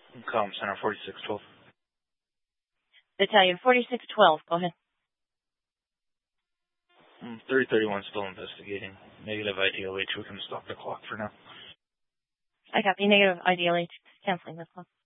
Com Center 4612. Battalion 4612, go ahead. 3031 still investigating. Negative IDLH. We can stop the clock for now. I copy. Negative IDLH. Canceling this clock.